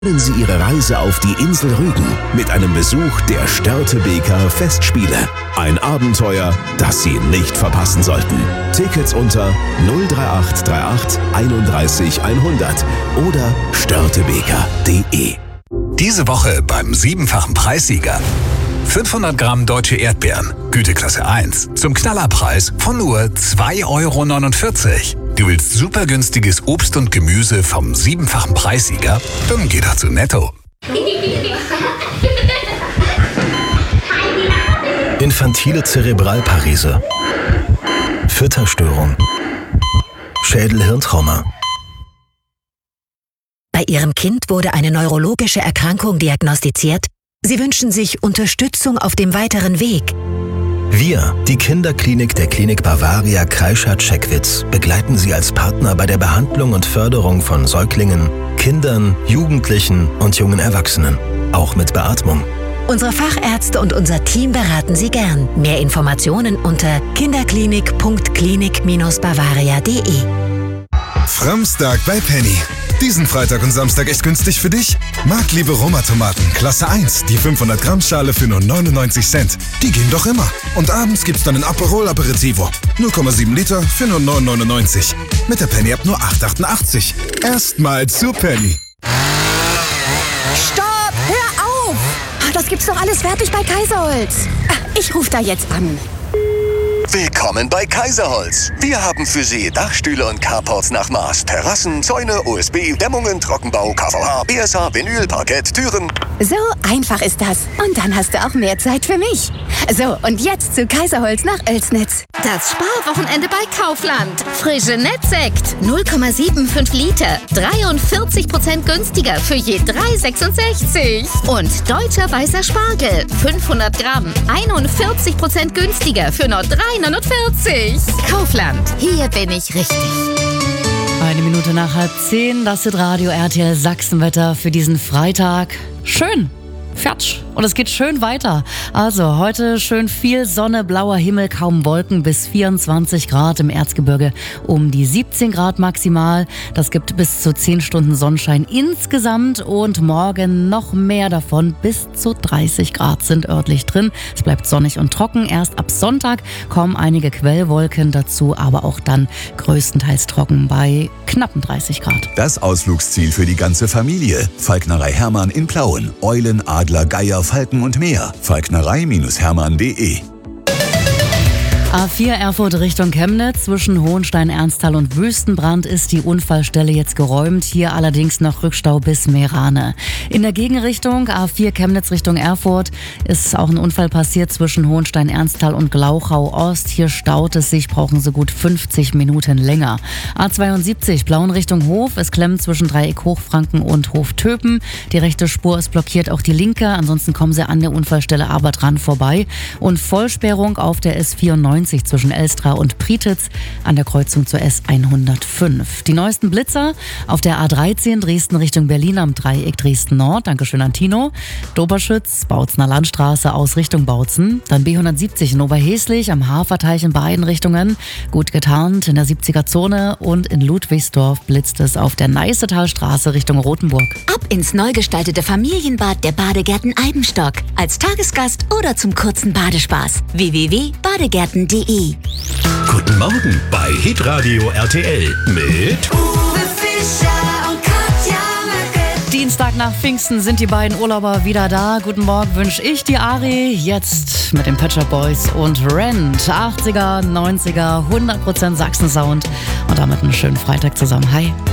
Beginnen Sie Ihre Reise auf die Insel Rügen mit einem Besuch der Störtebeker Festspiele. Ein Abenteuer, das Sie nicht verpassen sollten. Tickets unter 03838 31 100 oder störtebeker.de. Diese Woche beim 7-fachen Preissieger. 500 Gramm deutsche Erdbeeren, Güteklasse 1, zum Knallerpreis von nur 2,49 €. Du willst super günstiges Obst und Gemüse vom 7-fachen Preissieger? Dann geh doch zu Netto. Infantile Zerebralparese, Fütterstörung, Schädel-Hirntrauma. Bei Ihrem Kind wurde eine neurologische Erkrankung diagnostiziert. Sie wünschen sich Unterstützung auf dem weiteren Weg. Wir, die Kinderklinik der Klinik Bavaria Kreischath-Checkwitz, begleiten Sie als Partner bei der Behandlung und Förderung von Säuglingen, Kindern, Jugendlichen und jungen Erwachsenen, auch mit Beatmung. Unsere Fachärzte und unser Team beraten Sie gern. Mehr Informationen unter kinderklinik.klinik-bavaria.de. Framstag bei Penny. Diesen Freitag und Samstag echt günstig für dich? Marktliebe Roma-Tomaten, Klasse 1, die 500 Gramm Schale für nur 99 Cent. Die gehen doch immer. Und abends gibt's dann ein Aperol Aperitivo. 0,7 Liter für nur 9,99. Mit der Penny ab nur 8,88. Erstmal zu Penny. Stopp! Hör auf! Das gibt's doch alles fertig bei Kaiserholz. Ich rufe da jetzt an. Willkommen bei Kaiserholz. Wir haben für Sie Dachstühle und Carports nach Maß, Terrassen, Zäune, OSB, Dämmungen, Trockenbau, KVH, BSH, Vinyl, Parkett, Türen. So einfach ist das. Und dann hast du auch mehr Zeit für mich. So, und jetzt zu Kaiserholz nach Oelsnitz. Das Sparwochenende bei Kaufland. Frische Nettsekt, 0,75 Liter, 43% günstiger für je 3,66. Und deutscher weißer Spargel, 500 Gramm, 41% günstiger für nur 3,49. Kaufland, hier bin ich richtig. 1 Minute nach 9:30, das ist Radio RTL Sachsenwetter für diesen Freitag. Schön. Fertig. Und es geht schön weiter. Also heute schön viel Sonne, blauer Himmel, kaum Wolken, bis 24 Grad im Erzgebirge, um die 17 Grad maximal. Das gibt bis zu 10 Stunden Sonnenschein insgesamt und morgen noch mehr davon. Bis zu 30 Grad sind örtlich drin. Es bleibt sonnig und trocken. Erst ab Sonntag kommen einige Quellwolken dazu, aber auch dann größtenteils trocken bei knappen 30 Grad. Das Ausflugsziel für die ganze Familie. Falknerei Hermann in Plauen. Eulen, Adler, Geier, Falken und mehr. Falknerei-hermann.de. A4 Erfurt Richtung Chemnitz. Zwischen Hohenstein-Ernsthal und Wüstenbrand ist die Unfallstelle jetzt geräumt. Hier allerdings noch Rückstau bis Meerane. In der Gegenrichtung A4 Chemnitz Richtung Erfurt ist auch ein Unfall passiert zwischen Hohenstein-Ernsthal und Glauchau Ost. Hier staut es sich, brauchen Sie gut 50 Minuten länger. A72 Plauen Richtung Hof. Es klemmt zwischen Dreieck Hochfranken und Hof-Töpen. Die rechte Spur ist blockiert, auch die linke. Ansonsten kommen Sie an der Unfallstelle aber dran vorbei. Und Vollsperrung auf der S94 zwischen Elstra und Prietitz an der Kreuzung zur S105. Die neuesten Blitzer auf der A13 Dresden Richtung Berlin am Dreieck Dresden Nord. Dankeschön an Tino. Doberschütz, Bautzener Landstraße aus Richtung Bautzen. Dann B170 in Oberheslich am Haferteich in beiden Richtungen. Gut getarnt in der 70er-Zone und in Ludwigsdorf blitzt es auf der Neißetalstraße Richtung Rothenburg. Ab ins neu gestaltete Familienbad der Badegärten Eibenstock. Als Tagesgast oder zum kurzen Badespaß. www.badegärten.de. Guten Morgen bei Hitradio RTL mit Uwe Fischer und Katja Möcke. Dienstag nach Pfingsten sind die beiden Urlauber wieder da. Guten Morgen wünsche ich die Ari. Jetzt mit den Pet Shop Boys und Rent. 80er, 90er, 100% Sachsen-Sound. Und damit einen schönen Freitag zusammen. Hi.